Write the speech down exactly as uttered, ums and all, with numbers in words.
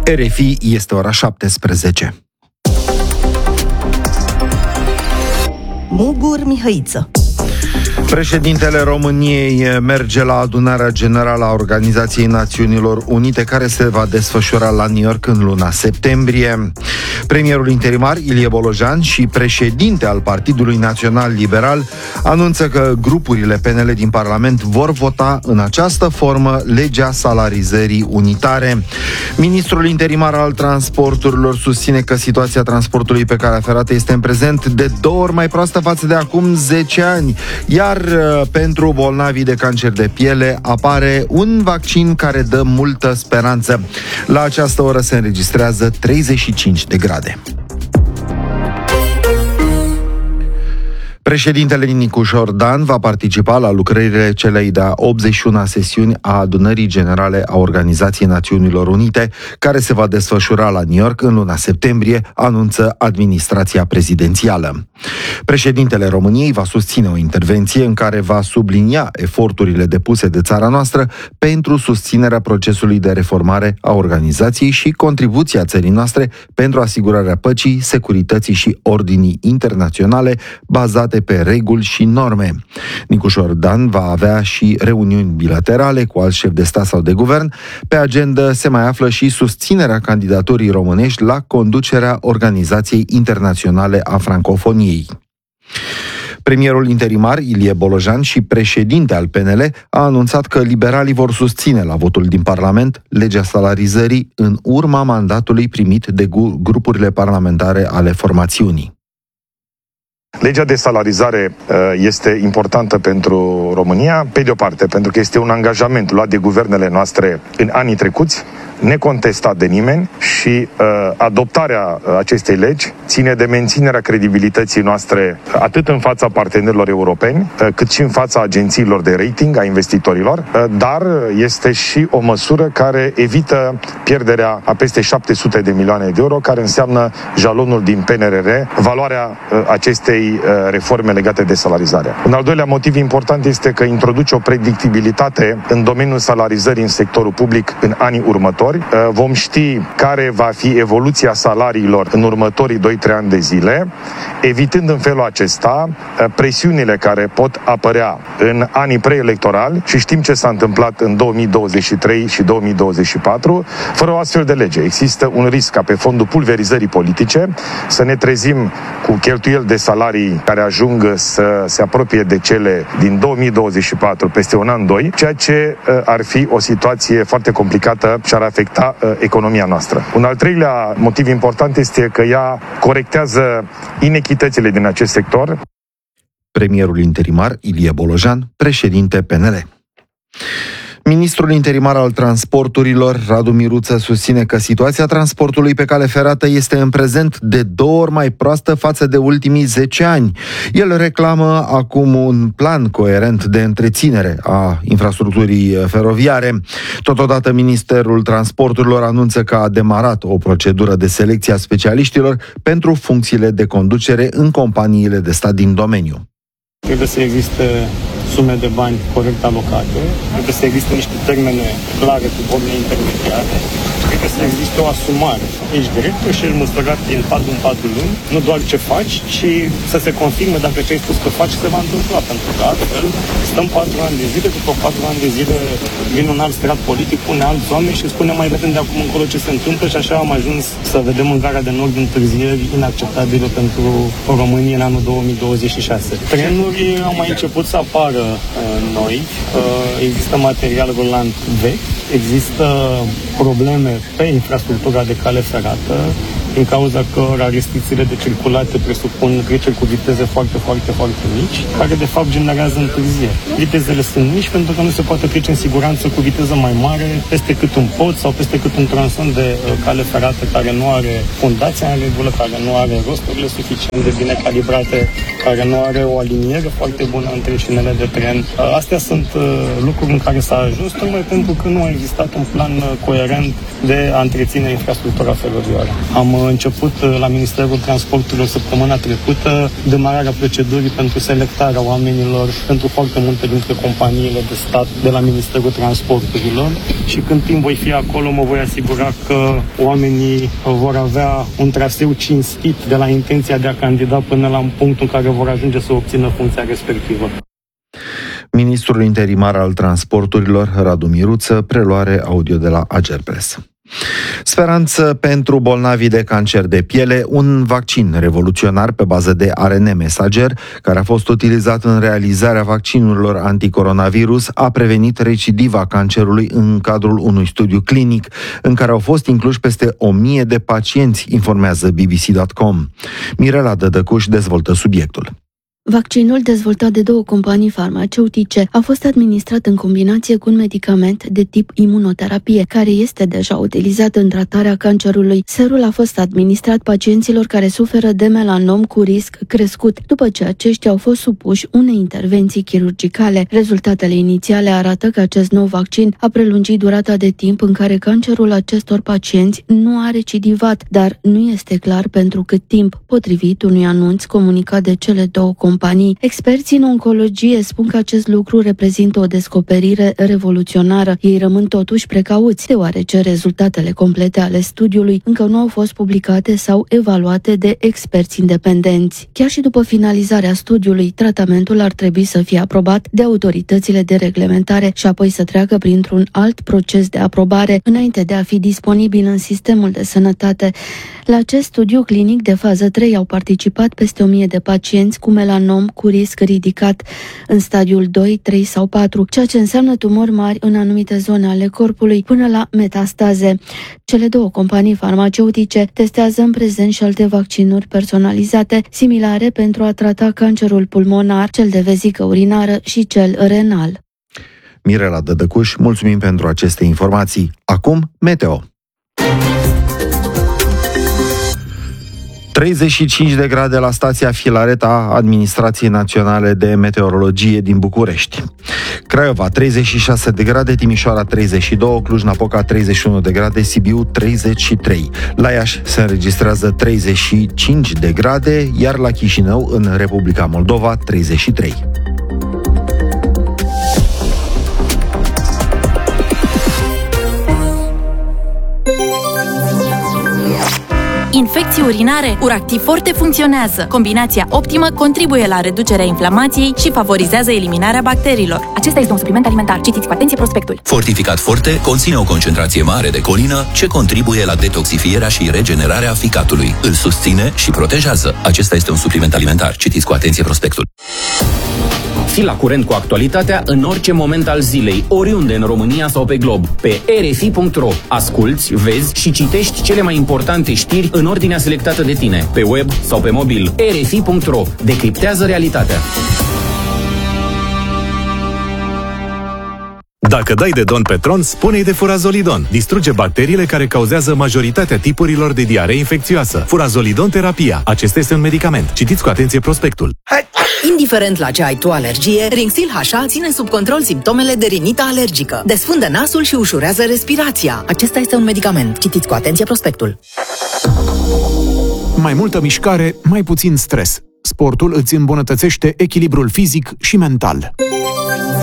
R F I, este ora șaptesprezece. Mugur Mihăiță. Președintele României merge la adunarea generală a Organizației Națiunilor Unite, care se va desfășura la New York în luna septembrie. Premierul interimar Ilie Bolojan și președinte al Partidului Național Liberal anunță că grupurile P N L din Parlament vor vota în această formă legea salarizării unitare. Ministrul interimar al transporturilor susține că situația transportului pe calea ferată este în prezent de două ori mai proastă față de acum zece ani, iar pentru bolnavii de cancer de piele apare un vaccin care dă multă speranță. La această oră se înregistrează treizeci și cinci de grade. Președintele Nicu Jordan va participa la lucrările celei de-a optzeci și una sesiuni a Adunării Generale a Organizației Națiunilor Unite, care se va desfășura la New York în luna septembrie, anunță administrația prezidențială. Președintele României va susține o intervenție în care va sublinia eforturile depuse de țara noastră pentru susținerea procesului de reformare a organizației și contribuția țării noastre pentru asigurarea păcii, securității și ordinii internaționale bazate pe reguli și norme. Nicu Jordan va avea și reuniuni bilaterale cu alți șefi de stat sau de guvern. Pe agendă se mai află și susținerea candidaturii românești la conducerea Organizației Internaționale a Francofoniei. Premierul interimar Ilie Bolojan și președinte al P N L a anunțat că liberalii vor susține la votul din Parlament legea salarizării în urma mandatului primit de grupurile parlamentare ale formațiunii. Legea de salarizare este importantă pentru România, pe de o parte, pentru că este un angajament luat de guvernele noastre în anii trecuți, necontestat de nimeni, și uh, adoptarea acestei legi ține de menținerea credibilității noastre atât în fața partenerilor europeni, uh, cât și în fața agențiilor de rating a investitorilor, uh, dar este și o măsură care evită pierderea a peste șapte sute de milioane de euro, care înseamnă jalonul din P N R R, valoarea uh, acestei uh, reforme legate de salarizare. Un al doilea motiv important este că introduce o predictibilitate în domeniul salarizării în sectorul public în anii următori. Vom ști care va fi evoluția salariilor în următorii doi trei ani de zile, evitând în felul acesta presiunile care pot apărea în anii preelectorali, și știm ce s-a întâmplat în două mii douăzeci și trei și două mii douăzeci și patru. Fără o astfel de lege există un risc ca pe fondul pulverizării politice să ne trezim cu cheltuieli de salarii care ajung să se apropie de cele din două mii douăzeci și patru peste un an, doi, ceea ce ar fi o situație foarte complicată și ar afecta economia noastră. Un al treilea motiv important este că ea corectează inechitățile din acest sector. Premierul interimar Ilie Bolojan, președinte P N L. Ministrul interimar al transporturilor, Radu Miruță, susține că situația transportului pe cale ferată este în prezent de două ori mai proastă față de ultimii zece ani. El reclamă acum un plan coerent de întreținere a infrastructurii feroviare. Totodată, Ministerul Transporturilor anunță că a demarat o procedură de selecție a specialiștilor pentru funcțiile de conducere în companiile de stat din domeniu. Trebuie să existe sume de bani corect alocate, trebuie să existe niște termene clare cu borne intermediare, trebuie să existe o asumare. Ești director și ești măsurat din patru în patru luni, nu doar ce faci, și să se confirme dacă ce ai spus că faci se va întâmpla, pentru că altfel stăm patru ani de zile, după patru ani de zile vine un alt strat politic, pune alți oameni și spune mai vedem de acum încolo ce se întâmplă, și așa am ajuns să vedem în Gara de Nord întârzieri inacceptabile pentru România în anul două mii douăzeci și șase. Trenuri au mai început să apară noi, există material rulant vechi, există probleme pe infrastructura de cale ferată, din cauza că restricțiile de circulare presupun treceri cu viteze foarte, foarte, foarte mici, care de fapt generează întârzieri. Vitezele sunt mici pentru că nu se poate trece în siguranță cu viteză mai mare peste cât un pod sau peste cât un tronson de cale ferată care nu are fundația în regulă, care nu are rosturile suficient de bine calibrate, care nu are o aliniere foarte bună între șinele de tren. Astea sunt lucruri în care s-a ajuns tocmai pentru că nu a existat un plan coerent de a întreține infrastructura feroviară. Am început la Ministerul Transporturilor săptămâna trecută demararea procedurii pentru selectarea oamenilor pentru foarte multe dintre companiile de stat de la Ministerul Transporturilor și când timp voi fi acolo mă voi asigura că oamenii vor avea un traseu cinstit de la intenția de a candida până la un punct în care vor ajunge să obțină funcția respectivă. Ministrul interimar al transporturilor, Radu Miruță, preluare audio de la Agerpres. Speranță pentru bolnavii de cancer de piele, un vaccin revoluționar pe bază de A R N mesager, care a fost utilizat în realizarea vaccinurilor anticoronavirus, a prevenit recidiva cancerului în cadrul unui studiu clinic, în care au fost incluși peste o mie de pacienți, informează B B C punct com. Mirela Dădăcuș dezvoltă subiectul. Vaccinul, dezvoltat de două companii farmaceutice, a fost administrat în combinație cu un medicament de tip imunoterapie, care este deja utilizat în tratarea cancerului. Serul a fost administrat pacienților care suferă de melanom cu risc crescut, după ce aceștia au fost supuși unei intervenții chirurgicale. Rezultatele inițiale arată că acest nou vaccin a prelungit durata de timp în care cancerul acestor pacienți nu a recidivat, dar nu este clar pentru cât timp, potrivit unui anunț comunicat de cele două companii. companii. Experții în oncologie spun că acest lucru reprezintă o descoperire revoluționară. Ei rămân totuși precauți, deoarece rezultatele complete ale studiului încă nu au fost publicate sau evaluate de experți independenți. Chiar și după finalizarea studiului, tratamentul ar trebui să fie aprobat de autoritățile de reglementare și apoi să treacă printr-un alt proces de aprobare înainte de a fi disponibil în sistemul de sănătate. La acest studiu clinic de fază trei au participat peste o mie de pacienți cu melanom cu risc ridicat în stadiul doi, trei sau patru, ceea ce înseamnă tumori mari în anumite zone ale corpului până la metastaze. Cele două companii farmaceutice testează în prezent și alte vaccinuri personalizate similare pentru a trata cancerul pulmonar, cel de vezică urinară și cel renal. Mirela Dădăcuș, mulțumim pentru aceste informații. Acum, meteo. treizeci și cinci de grade la stația Filareta Administrației Naționale de Meteorologie din București. Craiova treizeci și șase de grade, Timișoara treizeci și doi, Cluj-Napoca treizeci și unu de grade, Sibiu treizeci și trei. La Iași se înregistrează treizeci și cinci de grade, iar la Chișinău, în Republica Moldova, treizeci și trei. Infecții urinare, Uractiv Forte funcționează. Combinația optimă contribuie la reducerea inflamației și favorizează eliminarea bacteriilor. Acesta este un supliment alimentar. Citiți cu atenție prospectul. Fortificat Forte conține o concentrație mare de colină ce contribuie la detoxifierea și regenerarea ficatului. Îl susține și protejează. Acesta este un supliment alimentar. Citiți cu atenție prospectul. Fii la curent cu actualitatea în orice moment al zilei, oriunde în România sau pe glob. Pe r f i punct r o asculți, vezi și citești cele mai importante știri în ordinea selectată de tine, pe web sau pe mobil. r f i punct r o decriptează realitatea. Dacă dai de Don Petron, spune-i de Furazolidon. Distruge bacteriile care cauzează majoritatea tipurilor de diaree infecțioasă. Furazolidon terapia. Acesta este un medicament. Citiți cu atenție prospectul. Indiferent la ce ai tu alergie, Rinxil H A ține sub control simptomele de rinită alergică. Desfundă nasul și ușurează respirația. Acesta este un medicament. Citiți cu atenție prospectul. Mai multă mișcare, mai puțin stres. Sportul îți îmbunătățește echilibrul fizic și mental.